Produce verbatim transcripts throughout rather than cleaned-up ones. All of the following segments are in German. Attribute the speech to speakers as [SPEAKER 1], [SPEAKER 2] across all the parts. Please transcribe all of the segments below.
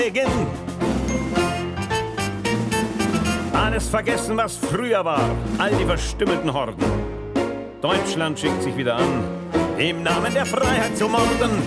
[SPEAKER 1] Alles vergessen, was früher war, all die verstümmelten Horden. Deutschland schickt sich wieder an, im Namen der Freiheit zu morden.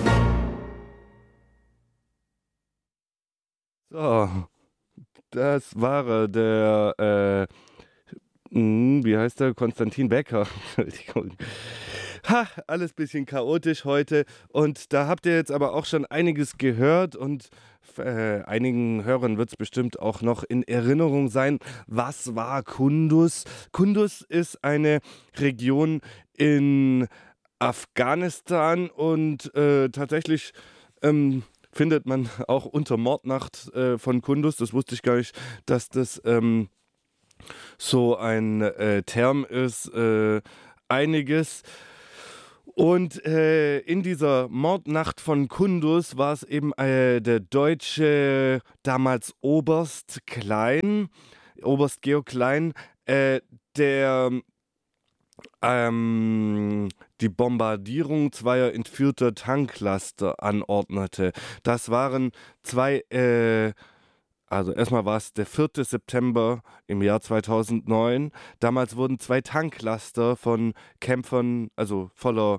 [SPEAKER 2] So, das war der, äh, wie heißt der, Konstantin Becker. Ha, alles bisschen chaotisch heute und da habt ihr jetzt aber auch schon einiges gehört und äh, einigen Hörern wird es bestimmt auch noch in Erinnerung sein, was war Kunduz? Kunduz ist eine Region in Afghanistan und äh, tatsächlich ähm, findet man auch unter Mordnacht äh, von Kunduz, das wusste ich gar nicht, dass das ähm, so ein äh, Term ist, äh, einiges. Und äh, in dieser Mordnacht von Kunduz war es eben äh, der deutsche, damals Oberst Klein, Oberst Georg Klein, äh, der ähm, die Bombardierung zweier entführter Tanklaster anordnete. Das waren zwei, äh, also erstmal war es der vierte September im Jahr zweitausendneun. Damals wurden zwei Tanklaster von Kämpfern, also voller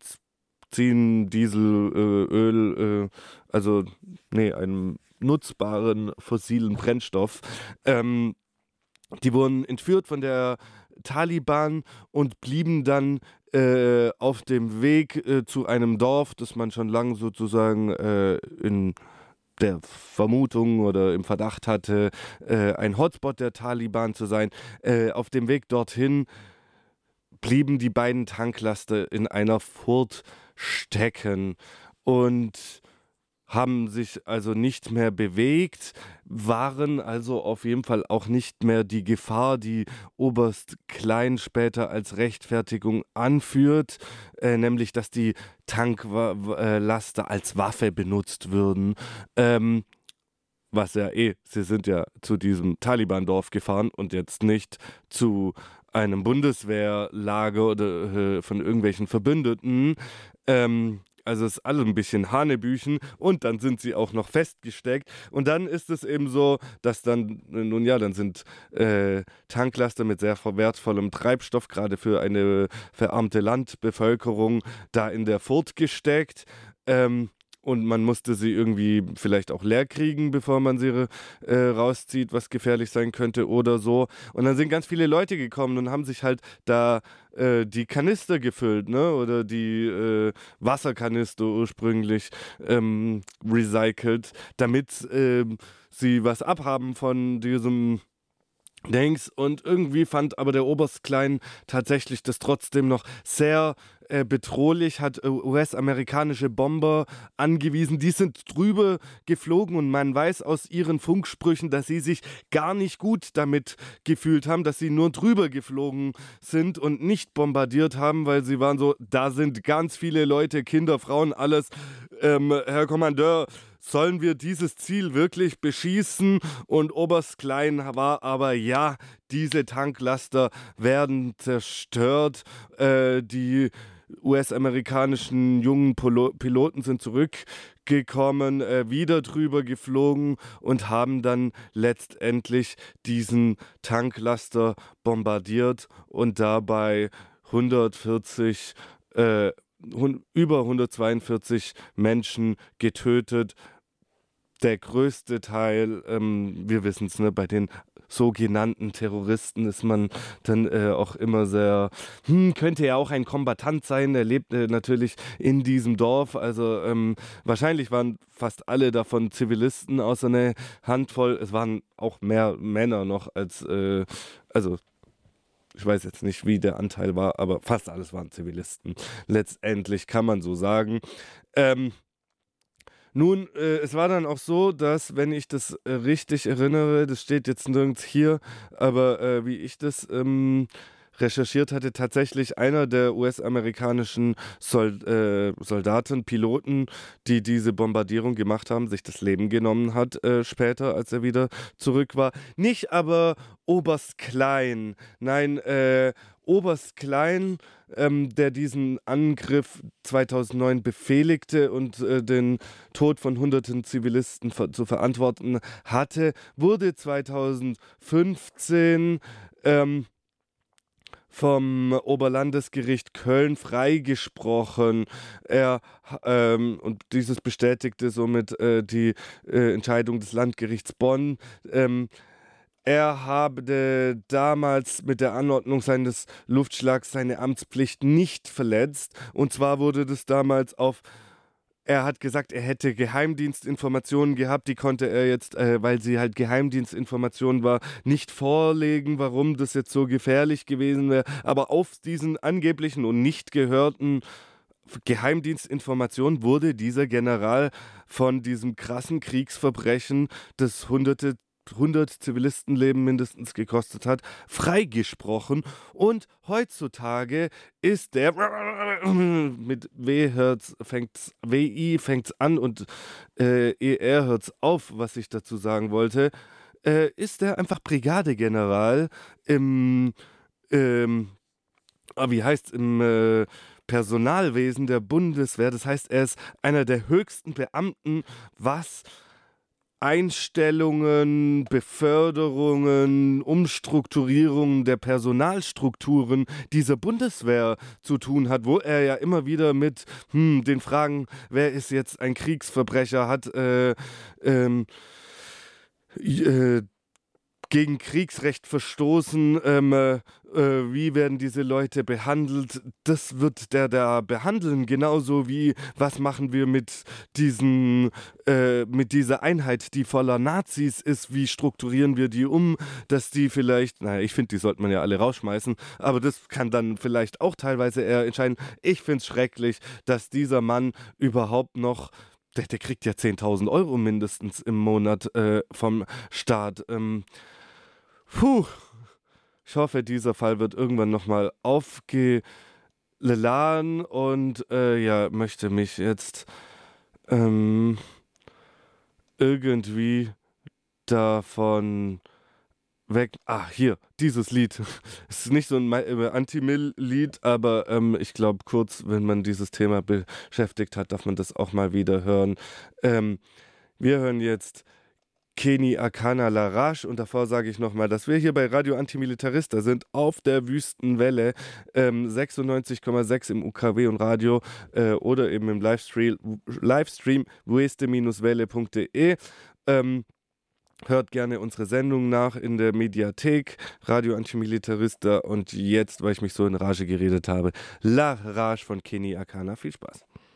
[SPEAKER 2] Benzin, Diesel, äh, Öl, äh, also nee, einem nutzbaren fossilen Brennstoff, ähm, die wurden entführt von der Taliban und blieben dann äh, auf dem Weg äh, zu einem Dorf, das man schon lange sozusagen äh, in der Vermutung oder im Verdacht hatte, äh, ein Hotspot der Taliban zu sein. Äh, auf dem Weg dorthin blieben die beiden Tanklaster in einer Furt stecken und haben sich also nicht mehr bewegt, waren also auf jeden Fall auch nicht mehr die Gefahr, die Oberst Klein später als Rechtfertigung anführt, äh, nämlich dass die Tanklaster als Waffe benutzt würden. Ähm, was ja eh, sie sind ja zu diesem Taliban-Dorf gefahren und jetzt nicht zu einem Bundeswehrlager oder äh, von irgendwelchen Verbündeten. Ähm, Also ist alles ein bisschen Hanebüchen und dann sind sie auch noch festgesteckt. Und dann ist es eben so, dass dann, nun ja, dann sind äh, Tanklaster mit sehr wertvollem Treibstoff, gerade für eine verarmte Landbevölkerung, da in der Furt gesteckt. Ähm, Und man musste sie irgendwie vielleicht auch leer kriegen, bevor man sie äh, rauszieht, was gefährlich sein könnte oder so. Und dann sind ganz viele Leute gekommen und haben sich halt da äh, die Kanister gefüllt, ne? Oder die äh, Wasserkanister ursprünglich ähm, recycelt, damit äh, sie was abhaben von diesem Dings. Und irgendwie fand aber der Oberst Klein tatsächlich das trotzdem noch sehr äh, bedrohlich, hat äh, U S-amerikanische Bomber angewiesen, die sind drüber geflogen und man weiß aus ihren Funksprüchen, dass sie sich gar nicht gut damit gefühlt haben, dass sie nur drüber geflogen sind und nicht bombardiert haben, weil sie waren so, da sind ganz viele Leute, Kinder, Frauen, alles, ähm, Herr Kommandeur, sollen wir dieses Ziel wirklich beschießen? Und Oberst Klein war aber, ja, diese Tanklaster werden zerstört. Äh, die U S-amerikanischen jungen Polo- Piloten sind zurückgekommen, äh, wieder drüber geflogen und haben dann letztendlich diesen Tanklaster bombardiert und dabei hundertvierzig äh, über hundertzweiundvierzig Menschen getötet. Der größte Teil, ähm, wir wissen es, ne, bei den sogenannten Terroristen ist man dann äh, auch immer sehr, hm, könnte ja auch ein Kombattant sein, der lebt äh, natürlich in diesem Dorf, also ähm, wahrscheinlich waren fast alle davon Zivilisten, außer eine Handvoll, es waren auch mehr Männer noch als, äh, also ich weiß jetzt nicht, wie der Anteil war, aber fast alles waren Zivilisten. Letztendlich kann man so sagen. Ähm, nun, äh, es war dann auch so, dass, wenn ich das äh, richtig erinnere, das steht jetzt nirgends hier, aber äh, wie ich das ähm, recherchiert hatte, tatsächlich einer der U S-amerikanischen Sold, äh, Soldaten, Piloten, die diese Bombardierung gemacht haben, sich das Leben genommen hat äh, später, als er wieder zurück war. Nicht aber Oberst Klein, nein, äh, Oberst Klein, ähm, der diesen Angriff zweitausendneun befehligte und äh, den Tod von hunderten Zivilisten ver- zu verantworten hatte, wurde zweitausendfünfzehn ähm, vom Oberlandesgericht Köln freigesprochen. Er ähm, und dieses bestätigte somit äh, die äh, Entscheidung des Landgerichts Bonn. Ähm, er habe damals mit der Anordnung seines Luftschlags seine Amtspflicht nicht verletzt. Und zwar wurde das damals auf Er hat gesagt, er hätte Geheimdienstinformationen gehabt, die konnte er jetzt, äh, weil sie halt Geheimdienstinformationen war, nicht vorlegen, warum das jetzt so gefährlich gewesen wäre. Aber auf diesen angeblichen und nicht gehörten Geheimdienstinformationen wurde dieser General von diesem krassen Kriegsverbrechen, das hunderte hundert Zivilistenleben mindestens gekostet hat, freigesprochen. Und heutzutage ist der mit W hört's, fängt's, W I fängt's an und äh, E R hört's auf, was ich dazu sagen wollte, äh, ist der einfach Brigadegeneral im, ähm, ah, wie heißt's, im äh, Personalwesen der Bundeswehr. Das heißt, er ist einer der höchsten Beamten, was Einstellungen, Beförderungen, Umstrukturierungen der Personalstrukturen dieser Bundeswehr zu tun hat, wo er ja immer wieder mit hm, den Fragen, wer ist jetzt ein Kriegsverbrecher, hat äh, ähm, äh, gegen Kriegsrecht verstoßen, ähm, äh, äh, wie werden diese Leute behandelt, das wird der da behandeln, genauso wie, was machen wir mit diesen, äh, mit dieser Einheit, die voller Nazis ist, wie strukturieren wir die um, dass die vielleicht, naja, ich finde, die sollte man ja alle rausschmeißen, aber das kann dann vielleicht auch teilweise eher entscheiden. Ich finde es schrecklich, dass dieser Mann überhaupt noch, der, der kriegt ja zehntausend Euro mindestens im Monat äh, vom Staat, ähm, Puh, ich hoffe, dieser Fall wird irgendwann nochmal aufgeladen und äh, ja, möchte mich jetzt ähm, irgendwie davon weg. Ah, hier, dieses Lied. Es ist nicht so ein Anti-Mill-Lied, aber ähm, ich glaube, kurz, wenn man dieses Thema beschäftigt hat, darf man das auch mal wieder hören. Ähm, wir hören jetzt Kenny Akana Larache und davor sage ich nochmal, dass wir hier bei Radio Antimilitarista sind auf der Wüstenwelle ähm, sechsundneunzig Komma sechs im U K W und Radio äh, oder eben im Livestream, Livestream weste welle punkt de. Ähm, hört gerne unsere Sendung nach in der Mediathek Radio Antimilitarista und jetzt, weil ich mich so in Rage geredet habe, La Rage von Kenny Akana. Viel Spaß.